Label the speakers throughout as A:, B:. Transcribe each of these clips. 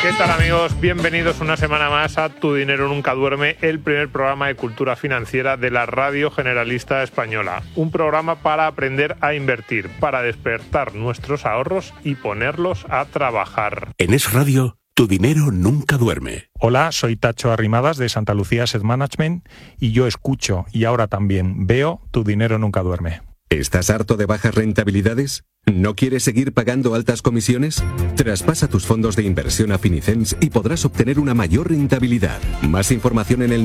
A: ¿Qué tal, amigos? Bienvenidos una semana más a Tu Dinero Nunca Duerme, el primer programa de cultura financiera de la Radio Generalista Española. Un programa para aprender a invertir, para despertar nuestros ahorros y ponerlos a trabajar.
B: En Es Radio, Tu Dinero Nunca Duerme.
C: Hola, soy Tacho Arrimadas de Santa Lucía Asset Management y yo escucho y ahora también veo Tu Dinero Nunca Duerme.
B: ¿Estás harto de bajas rentabilidades? ¿No quieres seguir pagando altas comisiones? Traspasa tus fondos de inversión a Finicens y podrás obtener una mayor rentabilidad. Más información en el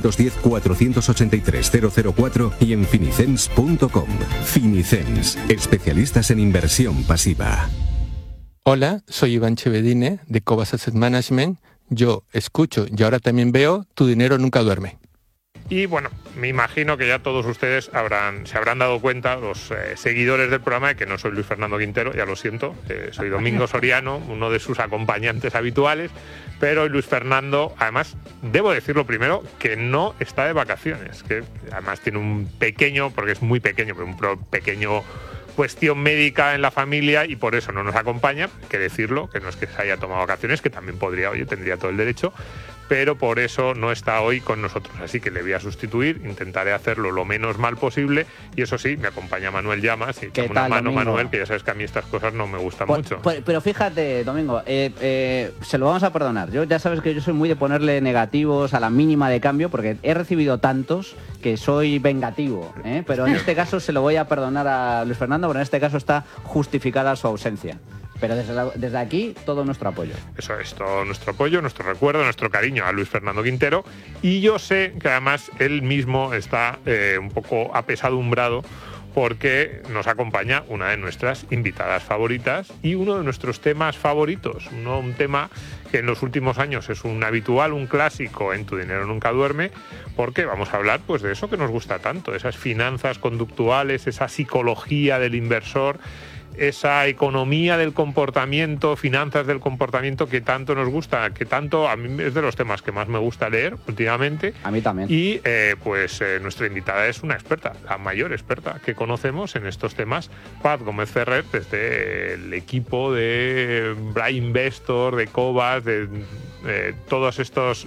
B: 910-483-004 y en finicens.com. Finicens, especialistas en inversión pasiva.
D: Hola, soy Iván Chevedine de Cobas Asset Management. Yo escucho y ahora también veo Tu Dinero Nunca Duerme.
A: Y bueno, me imagino que ya todos ustedes se habrán dado cuenta, los seguidores del programa, de que no soy Luis Fernando Quintero, ya lo siento, soy Domingo Soriano, uno de sus acompañantes habituales, pero Luis Fernando, además, debo decirlo primero, que no está de vacaciones, que además tiene un pequeño, porque es muy pequeño, pero un pequeño cuestión médica en la familia y por eso no nos acompaña, hay que decirlo, que no es que se haya tomado vacaciones, que también podría, tendría todo el derecho, pero por eso no está hoy con nosotros, así que le voy a sustituir, intentaré hacerlo lo menos mal posible y eso sí, me acompaña Manuel Llamas y echame una mano, Domingo. Manuel, que ya sabes que a mí estas cosas no me gustan mucho.
E: Pero fíjate, Domingo, se lo vamos a perdonar. Ya sabes que yo soy muy de ponerle negativos a la mínima de cambio porque he recibido tantos que soy vengativo, pero en este caso se lo voy a perdonar a Luis Fernando, porque en este caso está justificada su ausencia. Pero desde aquí, todo nuestro apoyo.
A: Eso es, todo nuestro apoyo, nuestro recuerdo, nuestro cariño a Luis Fernando Quintero. Y yo sé que además él mismo está un poco apesadumbrado porque nos acompaña una de nuestras invitadas favoritas y uno de nuestros temas favoritos. Un tema que en los últimos años es un habitual, un clásico en Tu Dinero Nunca Duerme, porque vamos a hablar pues de eso que nos gusta tanto, esas finanzas conductuales, esa psicología del inversor, esa economía del comportamiento, finanzas del comportamiento que tanto nos gusta, que tanto a mí es de los temas que más me gusta leer últimamente.
E: A mí también.
A: Y nuestra invitada es una experta, la mayor experta que conocemos en estos temas, Paz Gómez Ferrer, desde el equipo de Brain Investor, de Cobas, de todos estos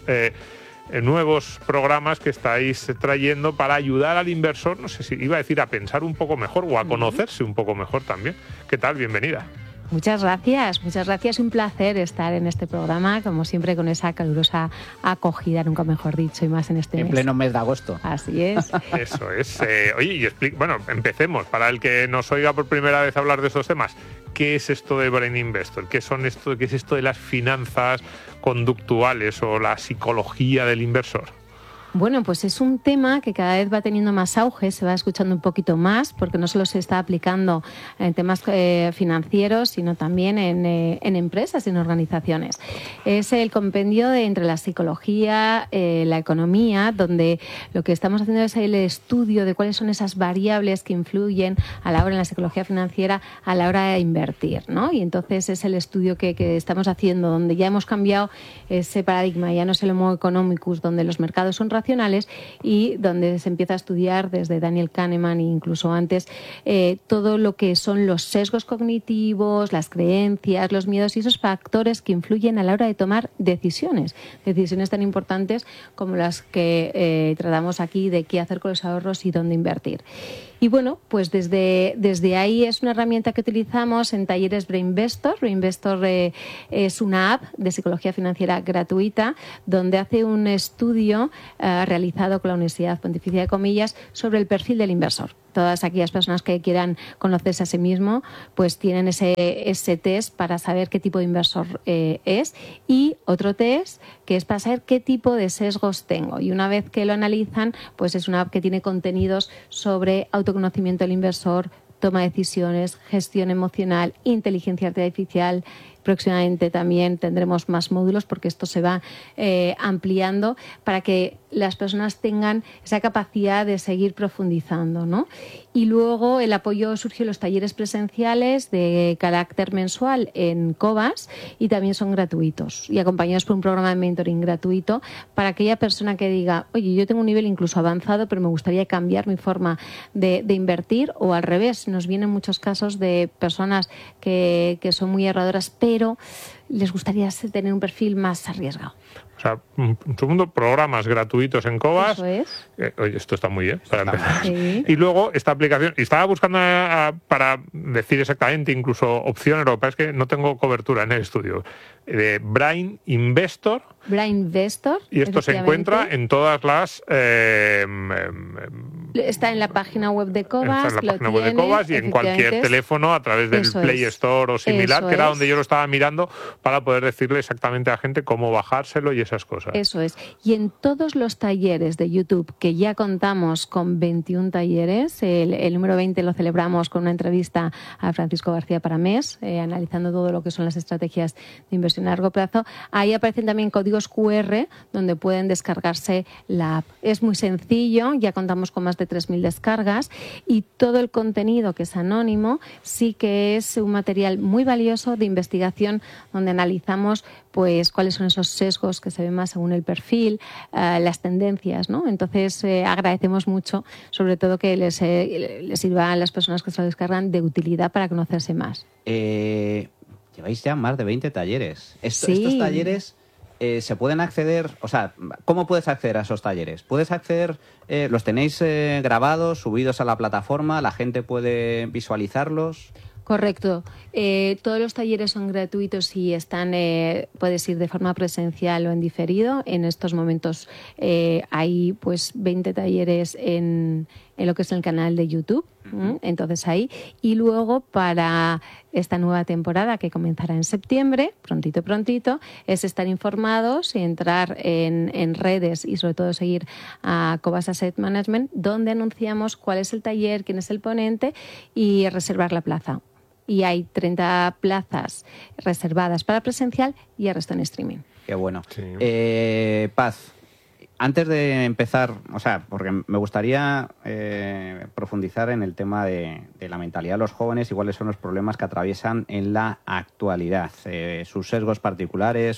A: nuevos programas que estáis trayendo para ayudar al inversor, no sé si iba a decir a pensar un poco mejor o a conocerse un poco mejor también. ¿Qué tal? Bienvenida.
F: Muchas gracias. Un placer estar en este programa, como siempre, con esa calurosa acogida, nunca mejor dicho, y más en este mes.
E: En pleno mes de agosto.
F: Así es.
A: Eso es. Oye, empecemos. Para el que nos oiga por primera vez hablar de estos temas, ¿qué es esto de Brain Investor? ¿Qué es esto de las finanzas conductuales o la psicología del inversor?
F: Bueno, pues es un tema que cada vez va teniendo más auge, se va escuchando un poquito más, porque no solo se está aplicando en temas financieros, sino también en empresas y en organizaciones. Es el compendio entre la psicología, la economía, donde lo que estamos haciendo es el estudio de cuáles son esas variables que influyen a la hora en la psicología financiera a la hora de invertir, ¿no? Y entonces es el estudio que estamos haciendo, donde ya hemos cambiado ese paradigma, ya no es el Homo economicus, donde los mercados son racionales y donde se empieza a estudiar desde Daniel Kahneman e incluso antes todo lo que son los sesgos cognitivos, las creencias, los miedos y esos factores que influyen a la hora de tomar decisiones tan importantes como las que tratamos aquí de qué hacer con los ahorros y dónde invertir. Y bueno, pues desde ahí es una herramienta que utilizamos en talleres Brain Investor. Brain Investor es una app de psicología financiera gratuita donde hace un estudio realizado con la Universidad Pontificia de Comillas sobre el perfil del inversor. Todas aquellas personas que quieran conocerse a sí mismo, pues tienen ese test para saber qué tipo de inversor es, y otro test que es para saber qué tipo de sesgos tengo. Y una vez que lo analizan, pues es una app que tiene contenidos sobre autoconocimiento del inversor, toma de decisiones, gestión emocional, inteligencia artificial. Próximamente también tendremos más módulos porque esto se va ampliando para que las personas tengan esa capacidad de seguir profundizando, ¿no? Y luego el apoyo surgió en los talleres presenciales de carácter mensual en Cobas y también son gratuitos y acompañados por un programa de mentoring gratuito para aquella persona que diga, oye, yo tengo un nivel incluso avanzado, pero me gustaría cambiar mi forma de invertir, o al revés. Nos vienen muchos casos de personas que son muy ahorradoras, pero pero les gustaría tener un perfil más arriesgado.
A: O sea, en segundo, programas gratuitos en Cobas.
F: Eso es.
A: Oye, esto está muy bien, para empezar.
F: Sí.
A: Y luego esta aplicación, y estaba buscando para decir exactamente, incluso opciones, lo que pasa es que no tengo cobertura en el estudio, de Brain Investor.
F: Brain Investor.
A: Y esto se encuentra en todas las...
F: está en la página web de Cobas.
A: Está en la página web de Cobas y en cualquier teléfono a través del Play Store o similar, que era donde yo lo estaba mirando, para poder decirle exactamente a la gente cómo bajárselo y esas cosas.
F: Eso es. Y en todos los talleres de YouTube, que ya contamos con 21 talleres, el número 20 lo celebramos con una entrevista a Francisco García Paramés, analizando todo lo que son las estrategias de inversión a largo plazo. Ahí aparecen también códigos QR donde pueden descargarse la app. Es muy sencillo, ya contamos con más de 3.000 descargas y todo el contenido que es anónimo sí que es un material muy valioso de investigación donde analizamos pues cuáles son esos sesgos que se ven más según el perfil, las tendencias, ¿no? Entonces agradecemos mucho, sobre todo que les sirva a las personas que se lo descargan de utilidad para conocerse más.
E: Lleváis ya más de 20 talleres.
F: Sí.
E: Estos talleres se pueden acceder, o sea, ¿cómo puedes acceder a esos talleres? ¿Puedes acceder, los tenéis grabados, subidos a la plataforma, la gente puede visualizarlos?
F: Correcto. Todos los talleres son gratuitos y están, puedes ir de forma presencial o en diferido. En estos momentos hay pues 20 talleres en lo que es el canal de YouTube. Entonces ahí. Y luego para esta nueva temporada que comenzará en septiembre, prontito, es estar informados y entrar en redes y sobre todo seguir a Cobas Asset Management, donde anunciamos cuál es el taller, quién es el ponente y reservar la plaza. Y hay 30 plazas reservadas para presencial y el resto en streaming.
E: Qué bueno.
A: Sí.
E: Paz, antes de empezar, o sea, porque me gustaría profundizar en el tema de la mentalidad de los jóvenes y cuáles son los problemas que atraviesan en la actualidad, sus sesgos particulares,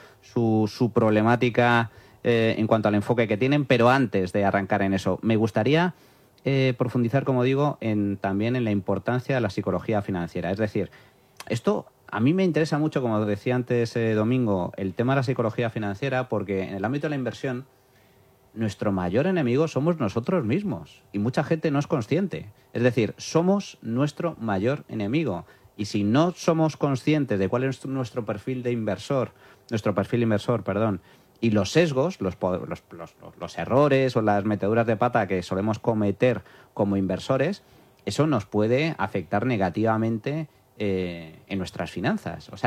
E: su problemática en cuanto al enfoque que tienen, pero antes de arrancar en eso, me gustaría profundizar, como digo, también en la importancia de la psicología financiera. Es decir, esto a mí me interesa mucho, como decía antes Domingo, el tema de la psicología financiera, porque en el ámbito de la inversión, nuestro mayor enemigo somos nosotros mismos y mucha gente no es consciente. Es decir, somos nuestro mayor enemigo. Y si no somos conscientes de cuál es nuestro perfil inversor, y los sesgos, los errores o las meteduras de pata que solemos cometer como inversores, eso nos puede afectar negativamente en nuestras finanzas. O sea,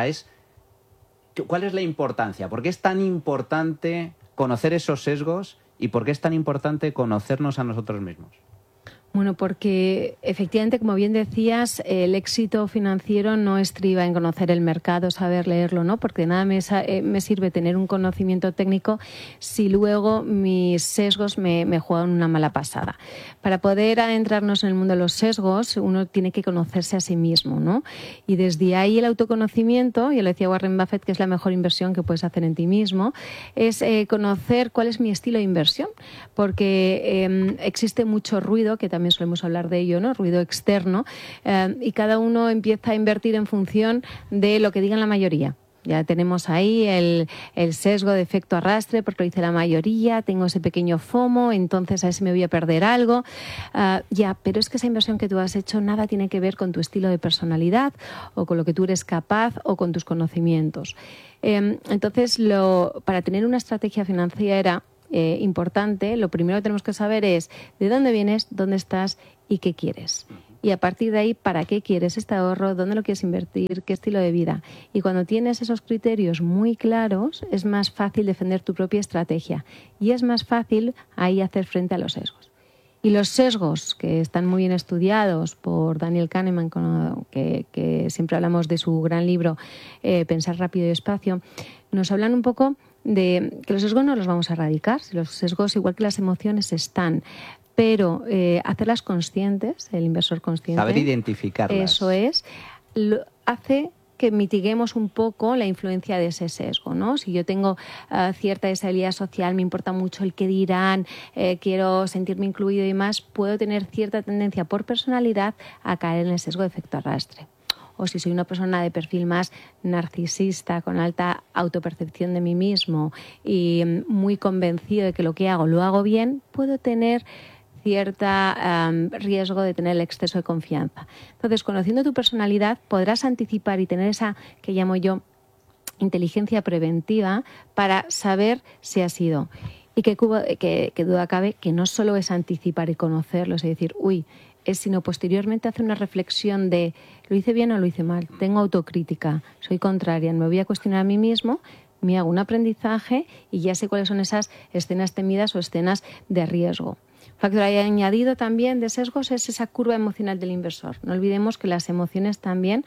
E: ¿cuál es la importancia? ¿Por qué es tan importante conocer esos sesgos y por qué es tan importante conocernos a nosotros mismos?
F: Bueno, porque efectivamente, como bien decías, el éxito financiero no estriba en conocer el mercado, saber leerlo, ¿no? Porque de nada me sirve tener un conocimiento técnico si luego mis sesgos me juegan una mala pasada. Para poder adentrarnos en el mundo de los sesgos, uno tiene que conocerse a sí mismo, ¿no? Y desde ahí el autoconocimiento, ya lo decía Warren Buffett, que es la mejor inversión que puedes hacer en ti mismo, es conocer cuál es mi estilo de inversión, porque existe mucho ruido, que también solemos hablar de ello, ¿no? Ruido externo, y cada uno empieza a invertir en función de lo que digan la mayoría. Ya tenemos ahí el sesgo de efecto arrastre, porque lo dice la mayoría, tengo ese pequeño FOMO, entonces a ver si me voy a perder algo. Pero es que esa inversión que tú has hecho nada tiene que ver con tu estilo de personalidad o con lo que tú eres capaz o con tus conocimientos. Entonces, para tener una estrategia financiera importante, lo primero que tenemos que saber es de dónde vienes, dónde estás y qué quieres. Y a partir de ahí, ¿para qué quieres este ahorro? ¿Dónde lo quieres invertir? ¿Qué estilo de vida? Y cuando tienes esos criterios muy claros, es más fácil defender tu propia estrategia. Y es más fácil ahí hacer frente a los sesgos. Y los sesgos, que están muy bien estudiados por Daniel Kahneman, que siempre hablamos de su gran libro Pensar rápido y despacio, nos hablan un poco de que los sesgos no los vamos a erradicar. Los sesgos, igual que las emociones, están, pero hacerlas conscientes, el inversor consciente,
E: saber identificarlas.
F: Eso es, hace que mitiguemos un poco la influencia de ese sesgo, ¿no? Si yo tengo cierta estabilidad social, me importa mucho el qué dirán, quiero sentirme incluido y más, puedo tener cierta tendencia por personalidad a caer en el sesgo de efecto arrastre. o si soy una persona de perfil más narcisista, con alta autopercepción de mí mismo y muy convencido de que lo que hago lo hago bien, puedo tener cierta riesgo de tener el exceso de confianza. Entonces, conociendo tu personalidad, podrás anticipar y tener esa que llamo yo inteligencia preventiva para saber si ha sido. Y que duda cabe que no solo es anticipar y conocerlo, es decir, es sino posteriormente hacer una reflexión de ¿lo hice bien o lo hice mal? Tengo autocrítica, soy contraria, me voy a cuestionar a mí mismo, me hago un aprendizaje y ya sé cuáles son esas escenas temidas o escenas de riesgo. Factor añadido también de sesgos es esa curva emocional del inversor. No olvidemos que las emociones también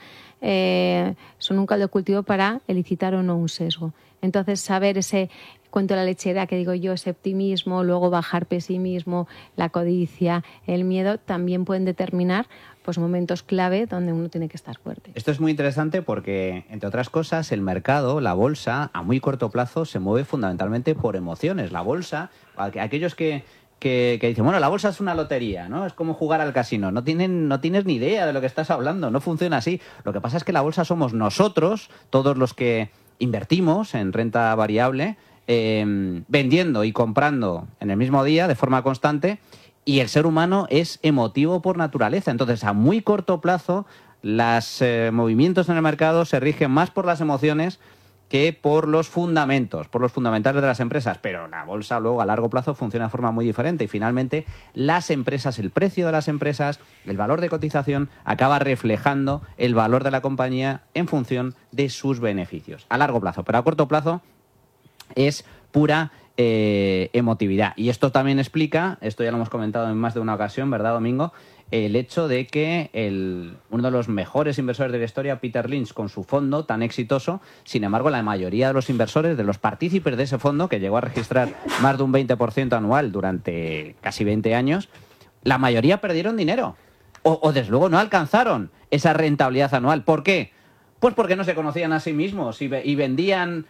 F: son un caldo de cultivo para elicitar o no un sesgo. Entonces, saber ese cuento de la lechera que digo yo, ese optimismo, luego bajar pesimismo, la codicia, el miedo, también pueden determinar pues momentos clave donde uno tiene que estar fuerte.
E: Esto es muy interesante porque, entre otras cosas, el mercado, la bolsa, a muy corto plazo se mueve fundamentalmente por emociones. La bolsa, aquellos que dicen, bueno, la bolsa es una lotería, ¿no? Es como jugar al casino. No tienes ni idea de lo que estás hablando, no funciona así. Lo que pasa es que la bolsa somos nosotros, todos los que invertimos en renta variable, vendiendo y comprando en el mismo día de forma constante, y el ser humano es emotivo por naturaleza. Entonces, a muy corto plazo, los movimientos en el mercado se rigen más por las emociones que por los fundamentos, por los fundamentales de las empresas. Pero la bolsa luego a largo plazo funciona de forma muy diferente y finalmente las empresas, el precio de las empresas, el valor de cotización acaba reflejando el valor de la compañía en función de sus beneficios a largo plazo. Pero a corto plazo es pura emotividad. Y esto también explica, esto ya lo hemos comentado en más de una ocasión, ¿verdad, Domingo? El hecho de que uno de los mejores inversores de la historia, Peter Lynch, con su fondo tan exitoso, sin embargo, la mayoría de los inversores, de los partícipes de ese fondo, que llegó a registrar más de un 20% anual durante casi 20 años, la mayoría perdieron dinero. O desde luego no alcanzaron esa rentabilidad anual. ¿Por qué? Pues porque no se conocían a sí mismos y vendían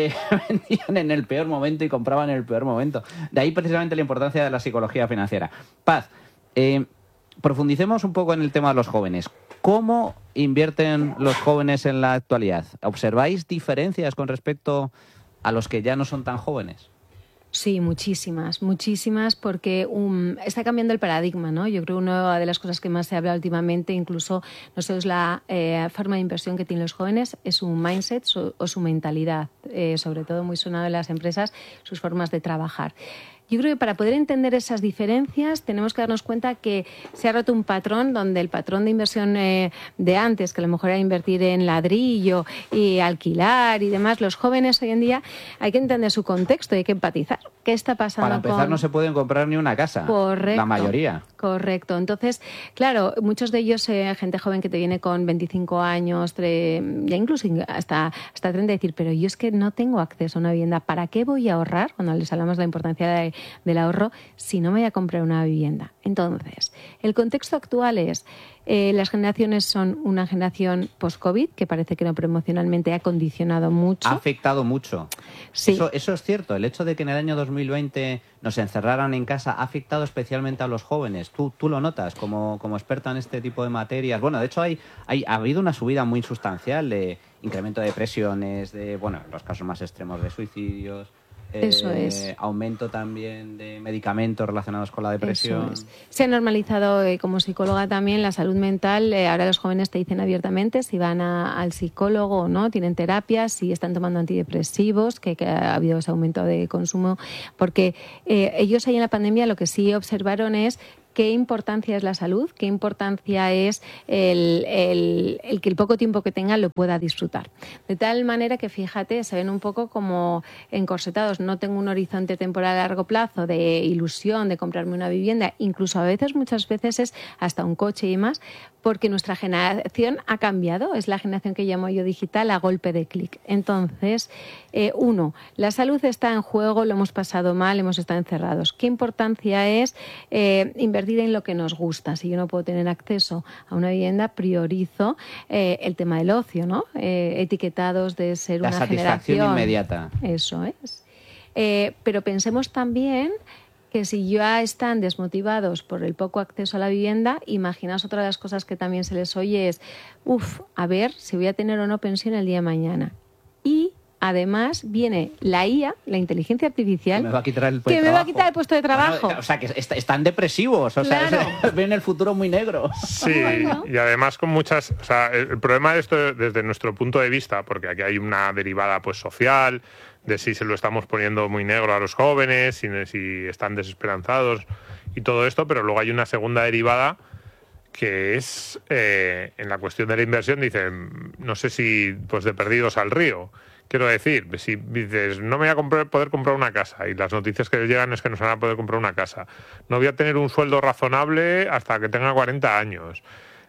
E: en el peor momento y compraban en el peor momento. De ahí precisamente la importancia de la psicología financiera. Paz, profundicemos un poco en el tema de los jóvenes. ¿Cómo invierten los jóvenes en la actualidad? ¿Observáis diferencias con respecto a los que ya no son tan jóvenes?
F: Sí, muchísimas, porque está cambiando el paradigma, ¿no? Yo creo que una de las cosas que más se habla últimamente, incluso no solo es la forma de inversión que tienen los jóvenes, es su mindset o su mentalidad, sobre todo muy sonado en las empresas, sus formas de trabajar. Yo creo que para poder entender esas diferencias tenemos que darnos cuenta que se ha roto un patrón donde el patrón de inversión de antes, que a lo mejor era invertir en ladrillo y alquilar y demás, los jóvenes hoy en día hay que entender su contexto y hay que empatizar. ¿Qué está pasando?
E: Para empezar no se pueden comprar ni una casa.
F: Correcto.
E: La mayoría.
F: Correcto. Entonces, claro, muchos de ellos, gente joven que te viene con 25 años, ya incluso hasta 30, decir, pero yo es que no tengo acceso a una vivienda. ¿Para qué voy a ahorrar? Cuando les hablamos de la importancia del ahorro, si no me voy a comprar una vivienda. Entonces, el contexto actual es, las generaciones son una generación post-COVID, que parece que no, pero emocionalmente ha condicionado mucho.
E: Ha afectado mucho.
F: Sí.
E: Eso es cierto. El hecho de que en el año 2020 nos encerraran en casa ha afectado especialmente a los jóvenes. Tú lo notas como experta en este tipo de materias. Bueno, de hecho ha habido una subida muy sustancial de incremento de depresiones, de, bueno, los casos más extremos de suicidios.
F: Eso es.
E: Aumento también de medicamentos relacionados con la depresión.
F: Eso es. Se ha normalizado, como psicóloga también, la salud mental. Ahora los jóvenes te dicen abiertamente si van al psicólogo o no, tienen terapias, si están tomando antidepresivos, que ha habido ese aumento de consumo, porque ellos ahí en la pandemia lo que sí observaron es qué importancia es la salud, qué importancia es el que el poco tiempo que tengan lo pueda disfrutar. De tal manera que, fíjate, se ven un poco como encorsetados. No tengo un horizonte temporal a largo plazo de ilusión de comprarme una vivienda, incluso muchas veces es hasta un coche y más, porque nuestra generación ha cambiado. Es la generación que llamo yo digital a golpe de clic. Entonces, la salud está en juego, lo hemos pasado mal, hemos estado encerrados. ¿Qué importancia es invertir en lo que nos gusta? Si yo no puedo tener acceso a una vivienda, priorizo el tema del ocio, ¿no? Etiquetados de ser una generación.
E: La satisfacción inmediata.
F: Eso es. Pero pensemos también que si ya están desmotivados por el poco acceso a la vivienda, imaginaos otra de las cosas que también se les oye es, a ver si voy a tener o no pensión el día de mañana. Y además viene la IA, la inteligencia artificial,
E: que me va a quitar el
F: puesto de trabajo.
E: Bueno, o sea, que están depresivos, o sea,
F: Claro.
E: ven el futuro muy negro.
A: Sí,
F: Bueno.
A: y además con muchas... O sea, el problema de esto desde nuestro punto de vista, porque aquí hay una derivada pues social, de si se lo estamos poniendo muy negro a los jóvenes, si están desesperanzados y todo esto, pero luego hay una segunda derivada que es en la cuestión de la inversión, dicen, no sé si pues de perdidos al río. Quiero decir, si dices, no me voy a poder comprar una casa, y las noticias que llegan es que no se van a poder comprar una casa, no voy a tener un sueldo razonable hasta que tenga 40 años,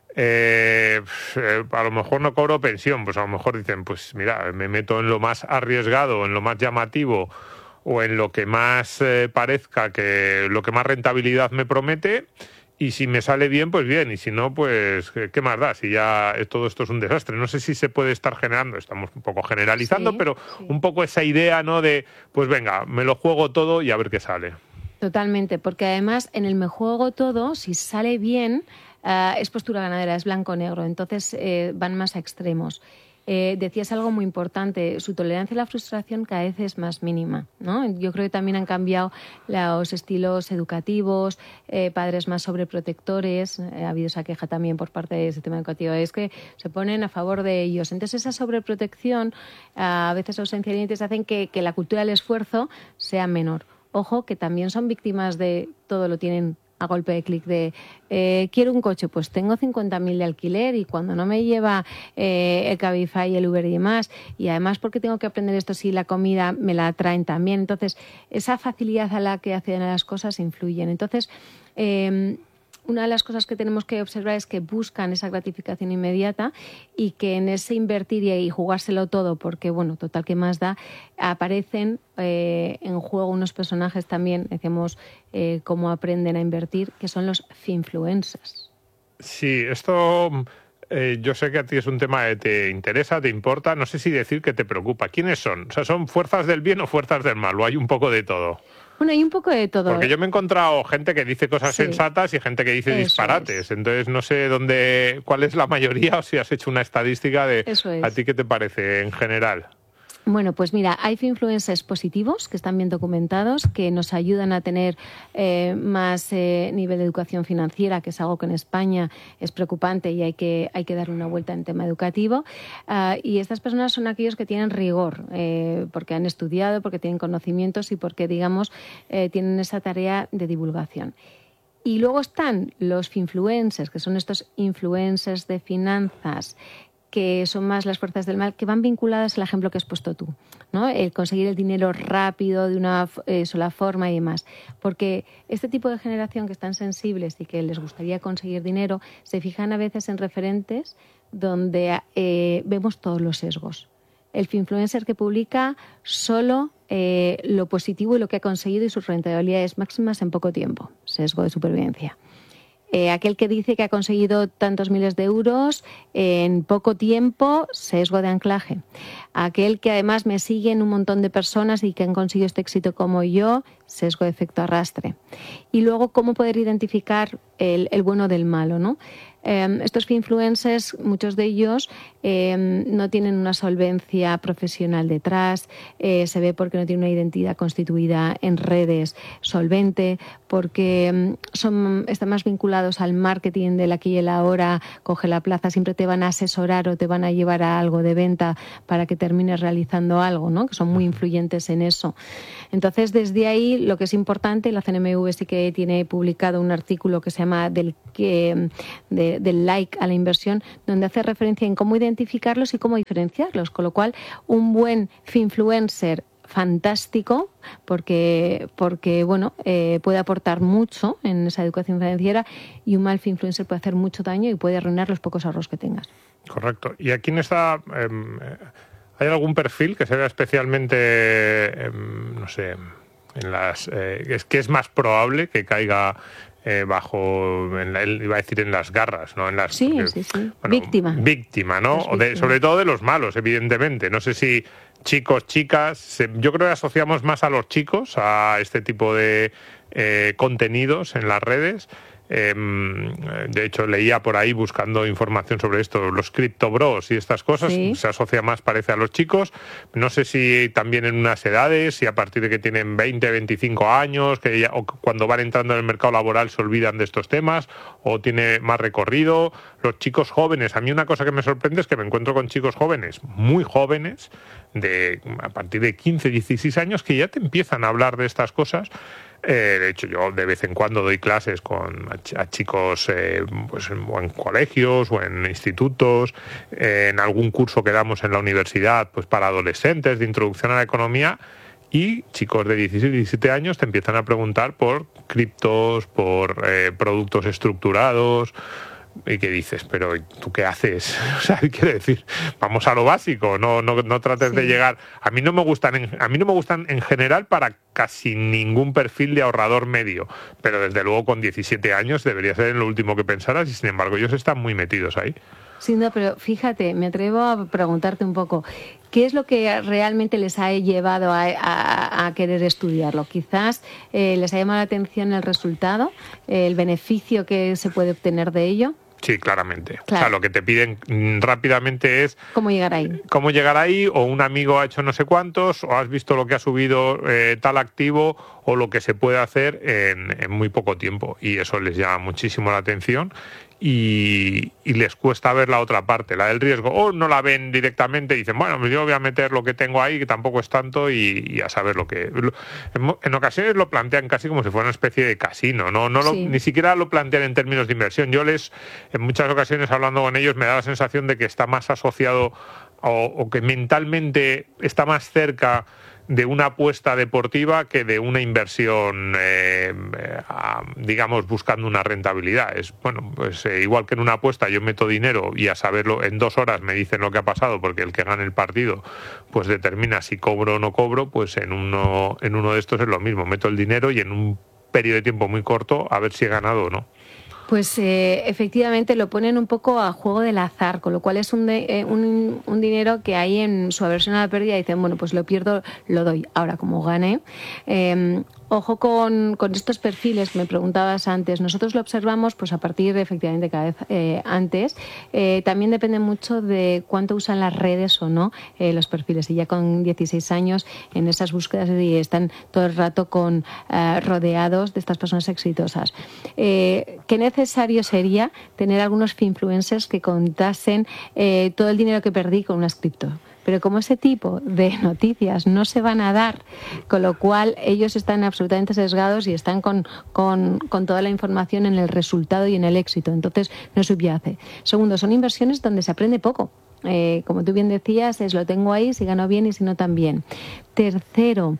A: a lo mejor no cobro pensión, pues a lo mejor dicen, pues mira, me meto en lo más arriesgado, en lo más llamativo, o en lo que más parezca que lo que más rentabilidad me promete. Y si me sale bien, pues bien. Y si no, pues ¿qué más da? Si ya todo esto es un desastre. No sé si se puede estar generando, estamos un poco generalizando,
F: Sí,
A: pero
F: sí.
A: un poco esa idea, ¿no? De, pues venga, me lo juego todo y a ver qué sale.
F: Totalmente, porque además en el me juego todo, si sale bien, es postura ganadera, es blanco-negro, entonces van más a extremos. Decías algo muy importante, su tolerancia a la frustración cada vez es más mínima, ¿no? Yo creo que también han cambiado los estilos educativos, padres más sobreprotectores, ha habido esa queja también por parte del sistema educativo, es que se ponen a favor de ellos. Entonces esa sobreprotección, a veces ausencia de límites, hacen que la cultura del esfuerzo sea menor. Ojo, que también son víctimas de todo lo tienen a golpe de clic de quiero un coche, pues tengo 50.000 de alquiler y cuando no me lleva el Cabify y el Uber y demás, y además porque tengo que aprender esto si la comida me la traen también. Entonces, esa facilidad a la que acceden a las cosas influyen. Entonces, una de las cosas que tenemos que observar es que buscan esa gratificación inmediata y que en ese invertir y jugárselo todo, porque, bueno, total, que más da, aparecen en juego unos personajes también, decimos, cómo aprenden a invertir, que son los finfluencers.
A: Sí, esto yo sé que a ti es un tema que te interesa, te importa, no sé si decir que te preocupa. ¿Quiénes son? O sea, ¿son fuerzas del bien o fuerzas del mal? ¿O hay un poco de todo?
F: Bueno, hay un poco de todo.
A: Porque yo me he encontrado gente que dice cosas
F: Sí.
A: sensatas y gente que dice
F: Eso
A: disparates.
F: es.
A: Entonces no sé cuál es la mayoría o si has hecho una estadística de
F: Eso es.
A: a ti qué te parece en general.
F: Bueno, pues mira, hay influencers positivos que están bien documentados, que nos ayudan a tener más nivel de educación financiera, que es algo que en España es preocupante y hay que darle una vuelta en tema educativo. Y estas personas son aquellos que tienen rigor, porque han estudiado, porque tienen conocimientos y porque, digamos, tienen esa tarea de divulgación. Y luego están los finfluencers, que son estos influencers de finanzas, que son más las fuerzas del mal, que van vinculadas al ejemplo que has puesto tú, ¿no? El conseguir el dinero rápido, de una sola forma y demás. Porque este tipo de generación que están sensibles y que les gustaría conseguir dinero, se fijan a veces en referentes donde vemos todos los sesgos. El finfluencer que publica solo lo positivo y lo que ha conseguido y sus rentabilidades máximas en poco tiempo. Sesgo de supervivencia. Aquel que dice que ha conseguido tantos miles de euros en poco tiempo, sesgo de anclaje. Aquel que además me siguen un montón de personas y que han conseguido este éxito como yo, sesgo de efecto arrastre. Y luego, ¿cómo poder identificar el bueno del malo, ¿no? Estos influencers, muchos de ellos no tienen una solvencia profesional detrás, se ve porque no tienen una identidad constituida en redes solvente, porque están más vinculados al marketing del aquí y el ahora, coge la plaza, siempre te van a asesorar o te van a llevar a algo de venta para que termines realizando algo, ¿no? Que son muy influyentes en eso. Entonces, desde ahí, lo que es importante, la CNMV sí que tiene publicado un artículo que se llama del like a la inversión, donde hace referencia en cómo identificarlos y cómo diferenciarlos, con lo cual un buen finfluencer fantástico, porque bueno, puede aportar mucho en esa educación financiera, y un mal finfluencer puede hacer mucho daño y puede arruinar los pocos ahorros que tengas.
A: Correcto. ¿Y aquí está hay algún perfil que se vea especialmente, no sé, en las que es más probable que caiga iba a decir en las garras, ¿no?
F: Sí. Bueno,
A: víctima, ¿no? Sobre todo de los malos, evidentemente. No sé si chicos, chicas, yo creo que asociamos más a los chicos a este tipo de contenidos en las redes. De hecho, leía por ahí buscando información sobre esto, los criptobros y estas cosas, se asocia más, parece, a los chicos. No sé si también en unas edades, si a partir de que tienen 20, 25 años, o cuando van entrando en el mercado laboral se olvidan de estos temas, o tiene más recorrido. Los chicos jóvenes, a mí una cosa que me sorprende es que me encuentro con chicos jóvenes, muy jóvenes, a partir de 15, 16 años, que ya te empiezan a hablar de estas cosas. De hecho, yo de vez en cuando doy clases a chicos pues o en colegios o en institutos, en algún curso que damos en la universidad pues para adolescentes de introducción a la economía, y chicos de 16, 17 años te empiezan a preguntar por criptos, por productos estructurados. Y que dices, pero ¿tú qué haces? O sea, quiero decir, vamos a lo básico, no trates de llegar. A mí no me gustan en general para casi ningún perfil de ahorrador medio, pero desde luego con 17 años debería ser en lo último que pensaras, y sin embargo ellos están muy metidos ahí.
F: Sí, no, pero fíjate, me atrevo a preguntarte un poco, ¿qué es lo que realmente les ha llevado a querer estudiarlo? Quizás les ha llamado la atención el resultado, el beneficio que se puede obtener de ello.
A: Sí, claramente. Claro. O sea, lo que te piden rápidamente es...
F: ¿Cómo llegar ahí?
A: ¿Cómo llegar ahí? O un amigo ha hecho no sé cuántos, o has visto lo que ha subido tal activo, o lo que se puede hacer en muy poco tiempo. Y eso les llama muchísimo la atención. Y les cuesta ver la otra parte, la del riesgo, o no la ven directamente y dicen, bueno, pues yo voy a meter lo que tengo ahí, que tampoco es tanto, y a saber lo que... En ocasiones lo plantean casi como si fuera una especie de casino, ni siquiera lo plantean en términos de inversión. Yo en muchas ocasiones, hablando con ellos, me da la sensación de que está más asociado o que mentalmente está más cerca de una apuesta deportiva que de una inversión, digamos, buscando una rentabilidad. Es igual que en una apuesta yo meto dinero y a saberlo en 2 horas me dicen lo que ha pasado, porque el que gane el partido pues determina si cobro o no cobro. Pues en uno de estos es lo mismo, meto el dinero y en un periodo de tiempo muy corto a ver si he ganado o no.
F: Pues efectivamente lo ponen un poco a juego del azar, con lo cual es un dinero que hay en su aversión a la pérdida, y dicen, bueno, pues lo pierdo, lo doy. Ahora, como gane... Ojo con estos perfiles, me preguntabas antes. Nosotros lo observamos pues a partir, efectivamente, cada vez antes. También depende mucho de cuánto usan las redes o no los perfiles. Y ya con 16 años, en esas búsquedas, están todo el rato rodeados de estas personas exitosas. ¿Qué necesario sería tener algunos influencers que contasen todo el dinero que perdí con unas cripto? Pero como ese tipo de noticias no se van a dar, con lo cual ellos están absolutamente sesgados y están con toda la información en el resultado y en el éxito. Entonces no subyace. Segundo, son inversiones donde se aprende poco. Como tú bien decías, lo tengo ahí, si gano bien y si no también. Tercero,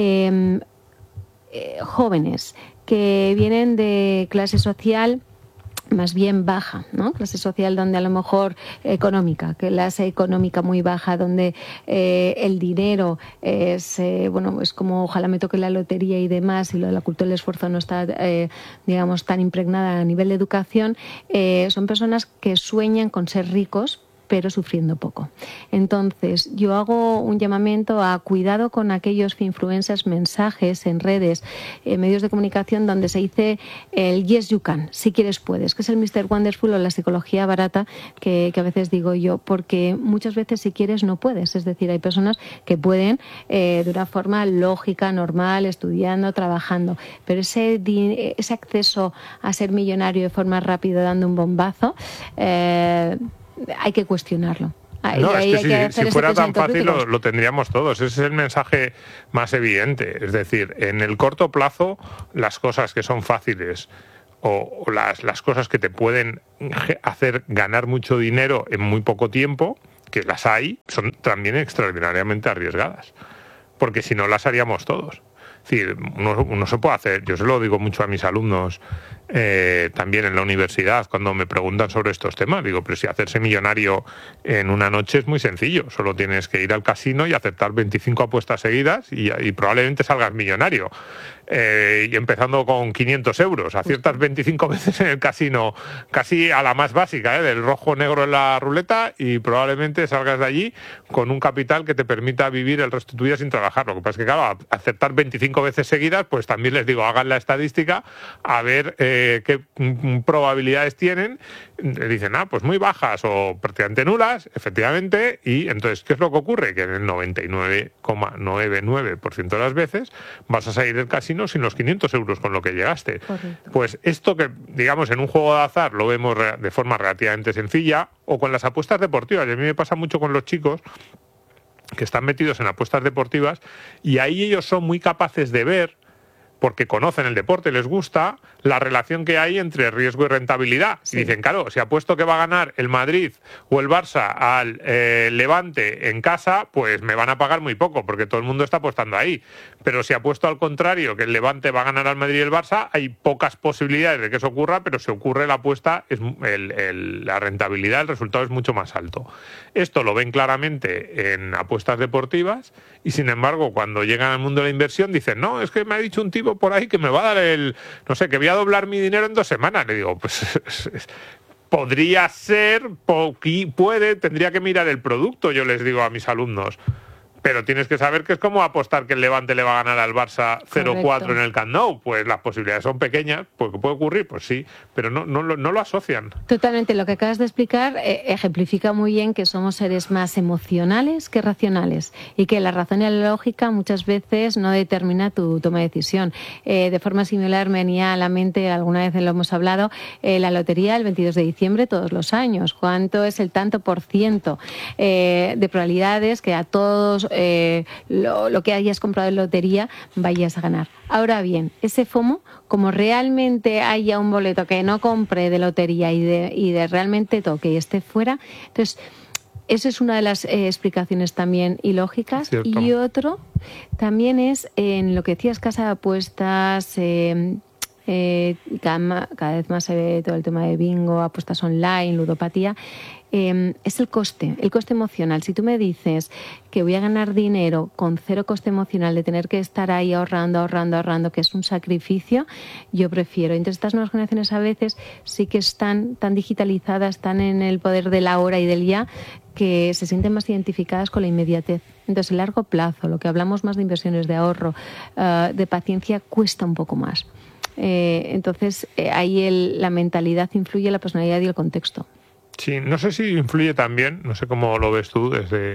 F: jóvenes que vienen de clase social más bien baja, ¿no? Clase social donde a lo mejor económica, clase económica muy baja, donde el dinero es como ojalá me toque la lotería y demás, y lo de la cultura del esfuerzo no está, digamos, tan impregnada a nivel de educación. Son personas que sueñan con ser ricos, pero sufriendo poco. Entonces, yo hago un llamamiento a cuidado con aquellos influencers, mensajes en redes, medios de comunicación, donde se dice el yes you can, si quieres puedes, que es el Mr. Wonderful o la psicología barata que a veces digo yo, porque muchas veces si quieres no puedes. Es decir, hay personas que pueden de una forma lógica, normal, estudiando, trabajando, pero ese acceso a ser millonario de forma rápida dando un bombazo, hay que cuestionarlo.
A: No, es que si fuera tan fácil lo tendríamos todos. Ese es el mensaje más evidente. Es decir, en el corto plazo, las cosas que son fáciles o las cosas que te pueden hacer ganar mucho dinero en muy poco tiempo, que las hay, son también extraordinariamente arriesgadas. Porque si no, las haríamos todos. Es decir, uno se puede hacer, yo se lo digo mucho a mis alumnos, también en la universidad cuando me preguntan sobre estos temas. Digo, pero si hacerse millonario en una noche es muy sencillo, solo tienes que ir al casino y aceptar 25 apuestas seguidas y probablemente salgas millonario. Y empezando con 500 euros, aciertas 25 veces en el casino, casi a la más básica, del rojo negro en la ruleta, y probablemente salgas de allí con un capital que te permita vivir el resto de tu vida sin trabajar. Lo que pasa es que, claro, acertar 25 veces seguidas, pues también les digo, hagan la estadística a ver qué probabilidades tienen. Dicen, pues muy bajas o prácticamente nulas, efectivamente, y entonces, ¿qué es lo que ocurre? Que en el 99,99% de las veces vas a salir del casino sin los 500 euros con lo que llegaste.
F: Correcto.
A: Pues esto que, digamos, en un juego de azar lo vemos de forma relativamente sencilla, o con las apuestas deportivas. Y a mí me pasa mucho con los chicos que están metidos en apuestas deportivas y ahí ellos son muy capaces de ver, porque conocen el deporte, les gusta, la relación que hay entre riesgo y rentabilidad. Sí. Y dicen, claro, si apuesto que va a ganar el Madrid o el Barça al Levante en casa, pues me van a pagar muy poco, porque todo el mundo está apostando ahí. Pero si apuesto al contrario, que el Levante va a ganar al Madrid y el Barça, hay pocas posibilidades de que eso ocurra, pero si ocurre la apuesta, la rentabilidad, el resultado es mucho más alto. Esto lo ven claramente en apuestas deportivas y, sin embargo, cuando llegan al mundo de la inversión, dicen, no, es que me ha dicho un tipo por ahí que me va a dar no sé, que voy a doblar mi dinero en 2 semanas. Le digo, pues podría ser, tendría que mirar el producto, yo les digo a mis alumnos. Pero tienes que saber que es como apostar que el Levante le va a ganar al Barça 0-4 en el Camp Nou. Pues las posibilidades son pequeñas, porque puede ocurrir, pues sí, pero no lo asocian.
F: Totalmente, lo que acabas de explicar ejemplifica muy bien que somos seres más emocionales que racionales y que la razón y la lógica muchas veces no determina tu toma de decisión. De forma similar me venía a la mente, alguna vez lo hemos hablado, la lotería el 22 de diciembre todos los años. ¿Cuánto es el tanto por ciento de probabilidades que a todos lo que hayas comprado en lotería vayas a ganar? Ahora bien, ese FOMO, como realmente haya un boleto que no compre de lotería y de realmente toque y esté fuera, entonces eso es una de las explicaciones también ilógicas.
A: Cierto.
F: Y otro también es en lo que decías, casa de apuestas, cada vez más se ve todo el tema de bingo, apuestas online, ludopatía. Es el coste emocional. Si tú me dices que voy a ganar dinero con 0 coste emocional de tener que estar ahí ahorrando, que es un sacrificio, yo prefiero. Entonces estas nuevas generaciones a veces sí que están tan digitalizadas, están en el poder de la hora y del ya, que se sienten más identificadas con la inmediatez. Entonces, el largo plazo, lo que hablamos más de inversiones, de ahorro, de paciencia, cuesta un poco más. Entonces, ahí la mentalidad influye, la personalidad y el contexto.
A: Sí, no sé si influye también, no sé cómo lo ves tú desde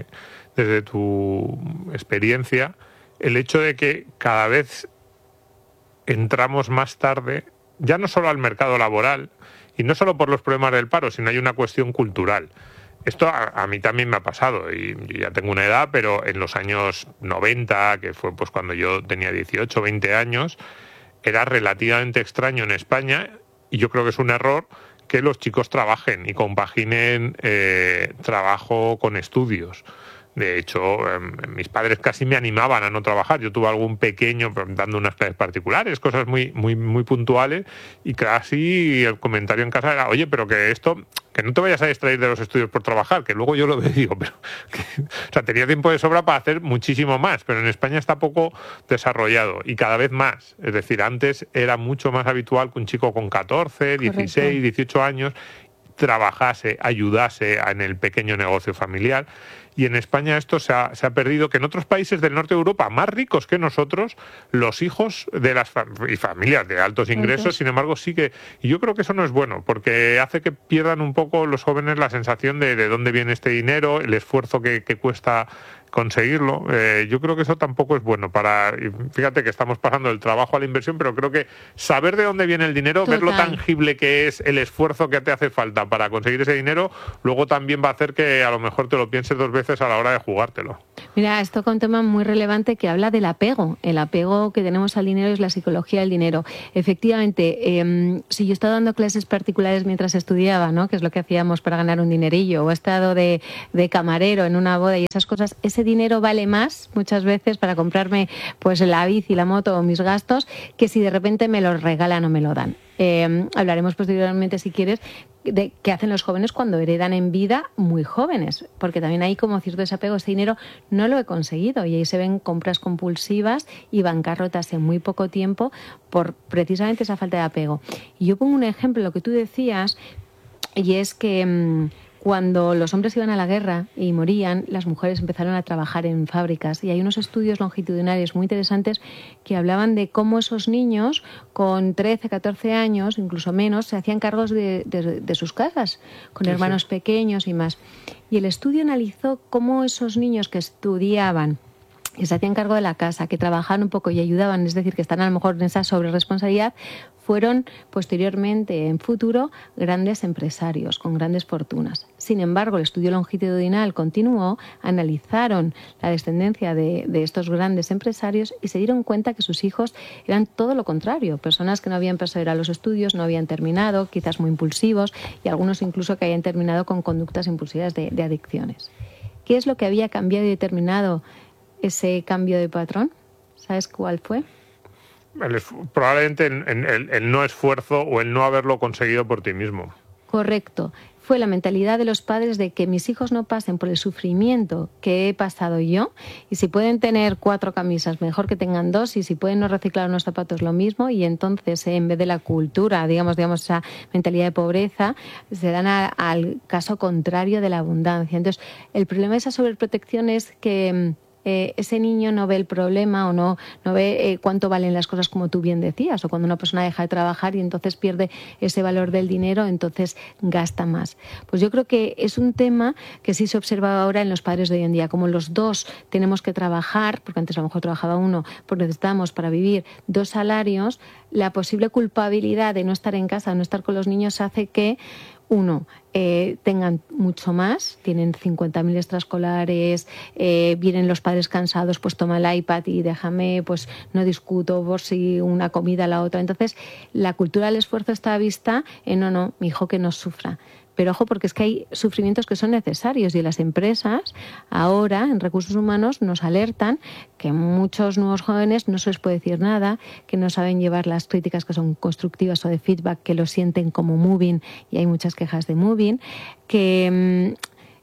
A: tu experiencia, el hecho de que cada vez entramos más tarde, ya no solo al mercado laboral, y no solo por los problemas del paro, sino hay una cuestión cultural. Esto a mí también me ha pasado, y yo ya tengo una edad, pero en los años 90, que fue pues cuando yo tenía 18, 20 años, era relativamente extraño en España, y yo creo que es un error que los chicos trabajen y compaginen trabajo con estudios. De hecho, mis padres casi me animaban a no trabajar. Yo tuve algún pequeño dando unas clases particulares, cosas muy, muy, muy puntuales, y casi el comentario en casa era, oye, pero que no te vayas a distraer de los estudios por trabajar, que luego yo lo veo y digo, pero o sea, tenía tiempo de sobra para hacer muchísimo más, pero en España está poco desarrollado y cada vez más. Es decir, antes era mucho más habitual que un chico con 14, 16, correcto, 18 años trabajase, ayudase en el pequeño negocio familiar. Y en España esto se ha perdido, que en otros países del norte de Europa, más ricos que nosotros, los hijos de las familias de altos ingresos, sin embargo, sí que... Y yo creo que eso no es bueno, porque hace que pierdan un poco los jóvenes la sensación de dónde viene este dinero, el esfuerzo que cuesta conseguirlo. Yo creo que eso tampoco es bueno fíjate que estamos pasando del trabajo a la inversión, pero creo que saber de dónde viene el dinero, total, ver lo tangible que es el esfuerzo que te hace falta para conseguir ese dinero, luego también va a hacer que a lo mejor te lo pienses 2 veces a la hora de jugártelo.
F: Mira, esto con un tema muy relevante que habla del apego. El apego que tenemos al dinero es la psicología del dinero. Efectivamente, si yo he estado dando clases particulares mientras estudiaba, ¿no?, que es lo que hacíamos para ganar un dinerillo, o he estado de camarero en una boda y esas cosas, ese ese dinero vale más muchas veces para comprarme pues la bici, la moto o mis gastos, que si de repente me lo regalan o me lo dan. Hablaremos posteriormente, si quieres, de qué hacen los jóvenes cuando heredan en vida muy jóvenes, porque también hay como cierto desapego. Este dinero no lo he conseguido, y ahí se ven compras compulsivas y bancarrotas en muy poco tiempo por precisamente esa falta de apego. Y yo pongo un ejemplo, lo que tú decías, y es que cuando los hombres iban a la guerra y morían, las mujeres empezaron a trabajar en fábricas, y hay unos estudios longitudinales muy interesantes que hablaban de cómo esos niños con 13, 14 años, incluso menos, se hacían cargos de sus casas, con hermanos pequeños y más. Y el estudio analizó cómo esos niños que estudiaban, que se hacían cargo de la casa, que trabajaban un poco y ayudaban, es decir, que están a lo mejor en esa sobreresponsabilidad, fueron posteriormente, en futuro, grandes empresarios con grandes fortunas. Sin embargo, el estudio longitudinal continuó, analizaron la descendencia de estos grandes empresarios y se dieron cuenta que sus hijos eran todo lo contrario, personas que no habían perseverado los estudios, no habían terminado, quizás muy impulsivos, y algunos incluso que habían terminado con conductas impulsivas de adicciones. ¿Qué es lo que había cambiado y determinado ese cambio de patrón? ¿Sabes cuál fue?
A: Probablemente el no esfuerzo o el no haberlo conseguido por ti mismo.
F: Correcto. Fue la mentalidad de los padres de que mis hijos no pasen por el sufrimiento que he pasado yo, y si pueden tener 4 camisas, mejor que tengan 2, y si pueden no reciclar unos zapatos, lo mismo. Y entonces, en vez de la cultura, digamos esa mentalidad de pobreza, se dan al caso contrario de la abundancia. Entonces, el problema de esa sobreprotección es que ese niño no ve el problema, o no ve cuánto valen las cosas, como tú bien decías, o cuando una persona deja de trabajar y entonces pierde ese valor del dinero, entonces gasta más. Pues yo creo que es un tema que sí se observa ahora en los padres de hoy en día. Como los dos tenemos que trabajar, porque antes a lo mejor trabajaba uno, porque necesitamos para vivir 2 salarios, la posible culpabilidad de no estar en casa, de no estar con los niños, hace que uno, tengan mucho más, tienen 50.000 extraescolares, vienen los padres cansados, pues toma el iPad y déjame, pues no discuto por si una comida a la otra. Entonces, la cultura del esfuerzo está a vista en no, mi hijo que no sufra. Pero ojo, porque es que hay sufrimientos que son necesarios, y las empresas ahora, en recursos humanos, nos alertan que muchos nuevos jóvenes no se les puede decir nada, que no saben llevar las críticas que son constructivas o de feedback, que lo sienten como moving, y hay muchas quejas de moving, que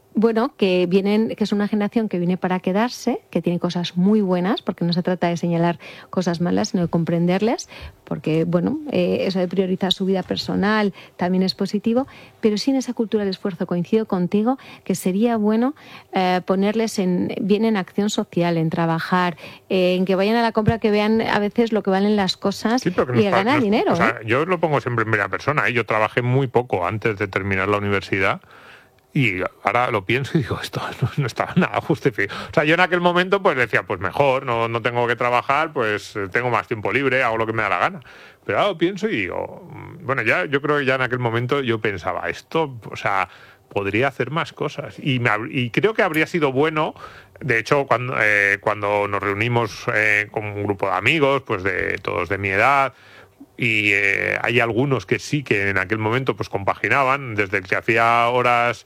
F: que es una generación que viene para quedarse, que tiene cosas muy buenas, porque no se trata de señalar cosas malas, sino de comprenderles, porque eso de priorizar su vida personal también es positivo, pero sin esa cultura del esfuerzo. Coincido contigo que sería bueno ponerles bien en acción social, en trabajar, en que vayan a la compra, que vean a veces lo que valen las cosas, y ganar dinero.
A: Yo lo pongo siempre en primera persona. Yo trabajé muy poco antes de terminar la universidad, y ahora lo pienso y digo, esto no estaba nada justificado. O sea, yo en aquel momento pues decía, pues mejor, no tengo que trabajar, pues tengo más tiempo libre, hago lo que me da la gana. Pero ahora lo pienso y digo, yo creo que ya en aquel momento yo pensaba, esto, podría hacer más cosas. Y creo que habría sido bueno. De hecho, cuando nos reunimos con un grupo de amigos, pues de todos de mi edad, y hay algunos que sí, que en aquel momento pues compaginaban, desde el que hacía horas,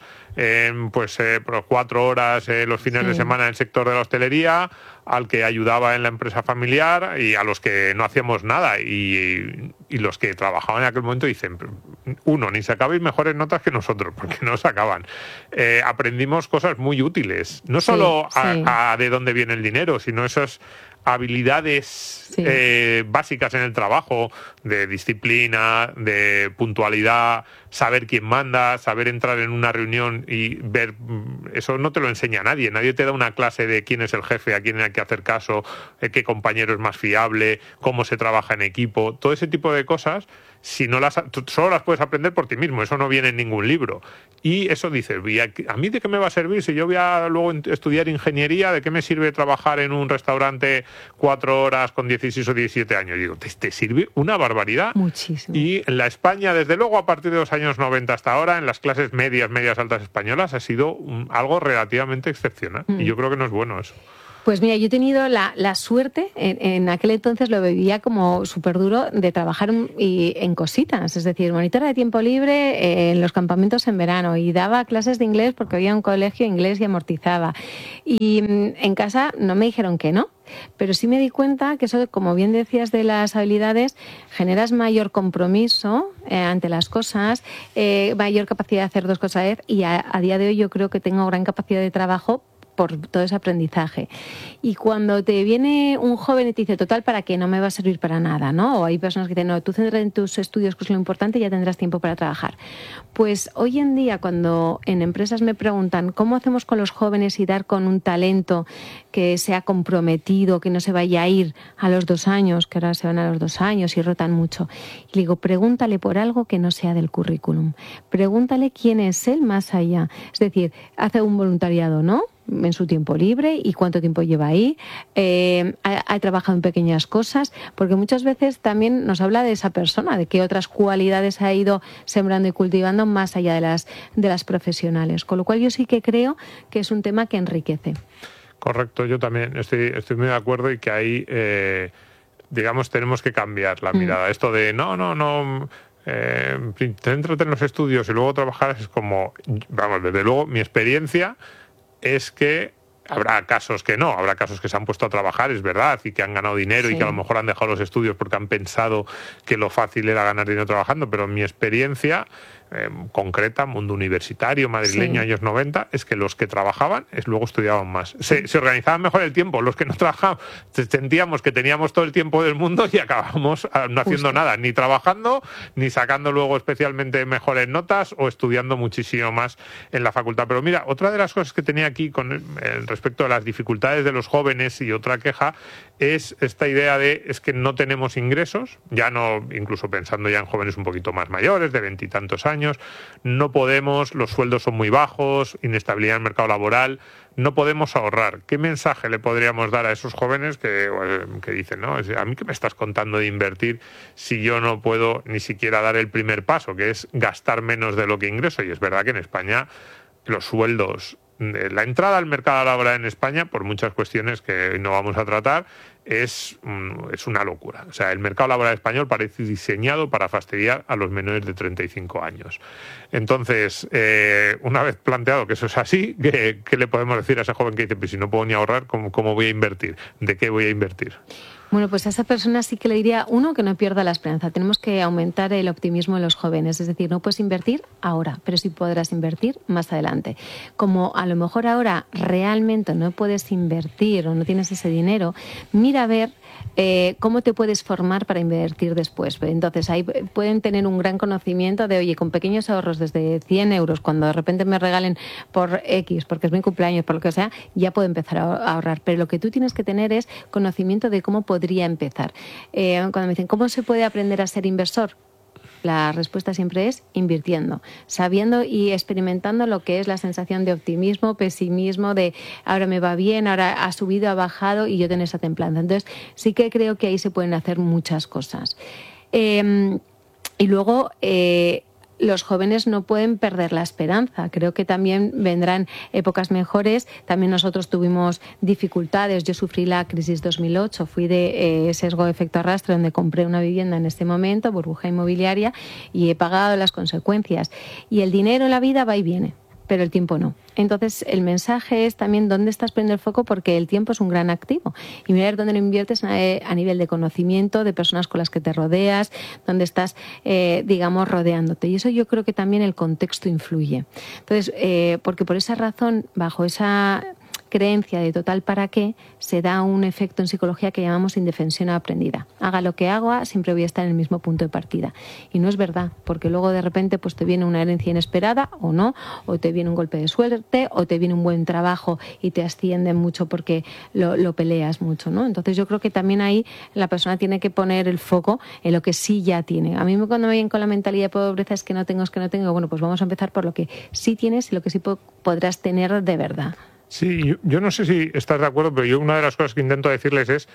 A: 4 horas los fines de semana en el sector de la hostelería, al que ayudaba en la empresa familiar, y a los que no hacíamos nada, y los que trabajaban en aquel momento dicen, ni sacabais mejores notas que nosotros, porque no sacaban. Aprendimos cosas muy útiles, no solo a de dónde viene el dinero, sino esas habilidades básicas en el trabajo, de disciplina, de puntualidad, saber quién manda, saber entrar en una reunión y ver. Eso no te lo enseña nadie te da una clase de quién es el jefe, a quién hay que hacer caso, qué compañero es más fiable, cómo se trabaja en equipo, todo ese tipo de cosas. Si no solo las puedes aprender por ti mismo, eso no viene en ningún libro. Y eso dices, ¿a mí de qué me va a servir si yo voy a luego estudiar ingeniería? ¿De qué me sirve trabajar en un restaurante 4 horas con 16 o 17 años? Y digo, te sirve una barbaridad.
F: Muchísimo.
A: Y en la España, desde luego, a partir de los años 90 hasta ahora, en las clases medias altas españolas, ha sido algo relativamente excepcional. Y yo creo que no es bueno eso.
F: Pues mira, yo he tenido la suerte, en aquel entonces lo vivía como súper duro, de trabajar en cositas, es decir, monitora de tiempo libre en los campamentos en verano, y daba clases de inglés porque había un colegio inglés y amortizaba. Y en casa no me dijeron que no, pero sí me di cuenta que eso, como bien decías, de las habilidades, generas mayor compromiso ante las cosas, mayor capacidad de hacer dos cosas a la vez, y a día de hoy yo creo que tengo gran capacidad de trabajo por todo ese aprendizaje. Y cuando te viene un joven y te dice, total, ¿para qué? No me va a servir para nada, ¿no? O hay personas que dicen, no, tú céntrate en tus estudios, que es lo importante, y ya tendrás tiempo para trabajar. Pues hoy en día, cuando en empresas me preguntan cómo hacemos con los jóvenes y dar con un talento que sea comprometido, que no se vaya a ir a los 2 años, que ahora se van a los 2 años y rotan mucho, y le digo, pregúntale por algo que no sea del currículum. Pregúntale quién es él más allá. Es decir, hace un voluntariado, ¿no?, en su tiempo libre, y cuánto tiempo lleva ahí, ha trabajado en pequeñas cosas, porque muchas veces también nos habla de esa persona, de qué otras cualidades ha ido sembrando y cultivando más allá de las profesionales, con lo cual yo sí que creo que es un tema que enriquece.
A: Correcto, yo también estoy muy de acuerdo, y que ahí, digamos, tenemos que cambiar la mirada. Esto de céntrate en los estudios y luego trabajar, es como, vamos, desde luego mi experiencia es que habrá casos que no, habrá casos que se han puesto a trabajar, es verdad, y que han ganado dinero, sí, y que a lo mejor han dejado los estudios porque han pensado que lo fácil era ganar dinero trabajando, pero mi experiencia concreta, mundo universitario, madrileño, sí, años 90, es que los que trabajaban luego estudiaban más. Se organizaban mejor el tiempo. Los que no trabajaban sentíamos que teníamos todo el tiempo del mundo y acabamos no haciendo nada, ni trabajando, ni sacando luego especialmente mejores notas o estudiando muchísimo más en la facultad. Pero mira, otra de las cosas que tenía aquí con respecto a las dificultades de los jóvenes, y otra queja, es esta idea de es que no tenemos ingresos, ya no, incluso pensando ya en jóvenes un poquito más mayores, de 20 y tantos años, no podemos, los sueldos son muy bajos, inestabilidad en el mercado laboral, no podemos ahorrar. ¿Qué mensaje le podríamos dar a esos jóvenes que dicen, no, a mí qué me estás contando de invertir si yo no puedo ni siquiera dar el primer paso, que es gastar menos de lo que ingreso? Y es verdad que en España los sueldos, la entrada al mercado laboral en España, por muchas cuestiones que hoy no vamos a tratar, es una locura. O sea, el mercado laboral español parece diseñado para fastidiar a los menores de 35 años. Entonces, una vez planteado que eso es así, ¿qué le podemos decir a ese joven que dice, pues si no puedo ni ahorrar, ¿cómo voy a invertir? ¿De qué voy a invertir?
F: Bueno, pues a esa persona sí que le diría, uno, que no pierda la esperanza. Tenemos que aumentar el optimismo en los jóvenes. Es decir, no puedes invertir ahora, pero sí podrás invertir más adelante. Como a lo mejor ahora realmente no puedes invertir o no tienes ese dinero, mira a ver cómo te puedes formar para invertir después. Entonces, ahí pueden tener un gran conocimiento de, oye, con pequeños ahorros desde 100 euros, cuando de repente me regalen por X, porque es mi cumpleaños, por lo que sea, ya puedo empezar a ahorrar. Pero lo que tú tienes que tener es conocimiento de cómo podría empezar. Cuando me dicen, ¿cómo se puede aprender a ser inversor? La respuesta siempre es invirtiendo, sabiendo y experimentando lo que es la sensación de optimismo, pesimismo, de ahora me va bien, ahora ha subido, ha bajado, y yo tengo esa templanza. Entonces, sí que creo que ahí se pueden hacer muchas cosas. Y luego, los jóvenes no pueden perder la esperanza. Creo que también vendrán épocas mejores. También nosotros tuvimos dificultades. Yo sufrí la crisis 2008. Fui de sesgo de efecto arrastre, donde compré una vivienda en este momento, burbuja inmobiliaria, y he pagado las consecuencias. Y el dinero en la vida va y viene, pero el tiempo no. Entonces, el mensaje es también dónde estás poniendo el foco, porque el tiempo es un gran activo. Y mirar dónde lo inviertes a nivel de conocimiento, de personas con las que te rodeas, dónde estás, digamos, rodeándote. Y eso yo creo que también el contexto influye. Entonces, porque por esa razón, bajo esa creencia de total para qué, se da un efecto en psicología que llamamos indefensión aprendida. Haga lo que haga, siempre voy a estar en el mismo punto de partida. Y no es verdad, porque luego de repente pues te viene una herencia inesperada o no, o te viene un golpe de suerte, o te viene un buen trabajo y te ascienden mucho porque lo peleas mucho, ¿no? Entonces yo creo que también ahí la persona tiene que poner el foco en lo que sí ya tiene. A mí cuando me vienen con la mentalidad de pobreza es que no tengo, bueno, pues vamos a empezar por lo que sí tienes y lo que sí podrás tener de verdad.
A: Sí, yo no sé si estás de acuerdo, pero yo una de las cosas que intento decirles es,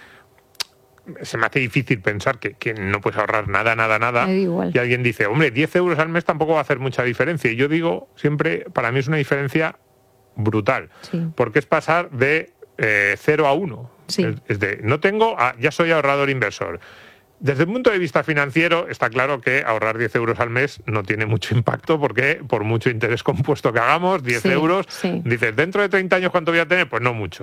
A: se me hace difícil pensar que no puedes ahorrar nada. Y alguien dice, hombre, 10 euros al mes tampoco va a hacer mucha diferencia. Y yo digo siempre, para mí es una diferencia brutal, sí, porque es pasar de 0 a 1.
F: Sí.
A: Es de, no tengo, ya soy ahorrador inversor. Desde el punto de vista financiero, está claro que ahorrar 10 euros al mes no tiene mucho impacto, porque por mucho interés compuesto que hagamos, 10 euros, dices, ¿dentro de 30 años cuánto voy a tener? Pues no mucho.